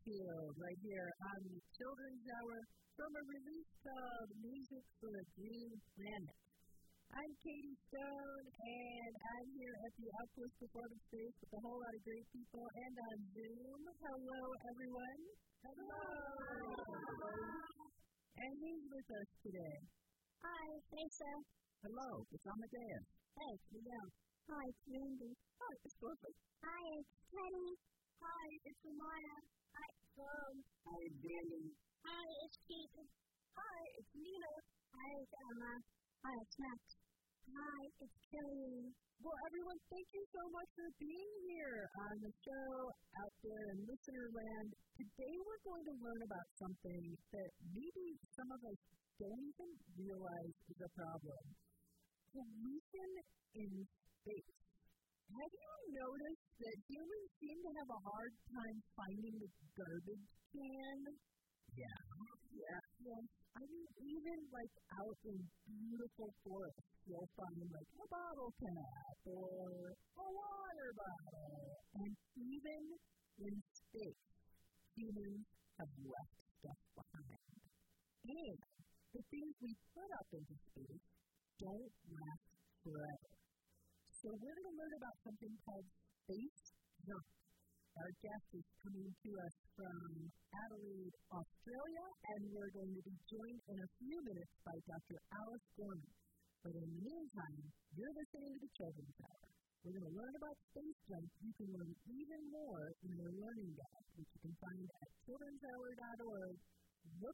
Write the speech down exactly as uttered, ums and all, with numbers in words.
Mansfield, right here on the Children's Hour from a release called Music for a Green Planet. I'm Katie Stone, and I'm here at the Outpost Performance Space with a whole lot of great people, and on Zoom. Hello, everyone. Hello. Hello. And who's with us today? Hi, it's Lisa. Hello, it's Amadeus. Hey, it's Leo. Hi, it's Randy. Hi, it's Dorothy. Hi, it's Teddy. Hi, it's Amaya. Hi, it's Rome. Hi, it's Danny. Hi, it's Keaton. Hi, it's Nina. Hi, it's Emma. Hi, it's Max. Hi, it's Kelly. Well, everyone, thank you so much for being here on the show out there in listener land. Today we're going to learn about something that maybe some of us don't even realize is a problem. Pollution in space. Have you noticed that humans seem to have a hard time finding the garbage can? Yeah. Yeah. Yes. I mean, even like out in beautiful forests, you'll find like a bottle cap or a water bottle. And even in space, humans have left stuff behind. And the things we put up into space don't last forever. So we're going to learn about something called space junk. Our guest is coming to us from Adelaide, Australia, and we're going to be joined in a few minutes by Doctor Alice Gorman. But in the meantime, you're listening to the Children's Hour. We're going to learn about space junk. You can learn even more in their learning guide, which you can find at children's hour dot org. Look